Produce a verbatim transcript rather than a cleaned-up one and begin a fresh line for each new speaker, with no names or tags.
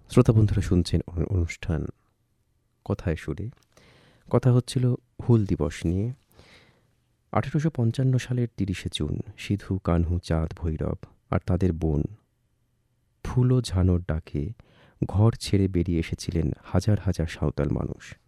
শ্রোতা বন্ধুরা শুনছেন অনু- অনুষ্ঠান কথায় সুরে। কথা হচ্ছিল হুল দিবস নিয়ে। আঠেরোশো পঞ্চান্ন সালের তিরিশে জুন সিধু কানহু চাঁদ ভৈরব আর তাদের বোন ফুলো ঝানোর ডাকে ঘর ছেড়ে বেরিয়ে এসেছিলেন হাজার হাজার সাঁওতাল মানুষ।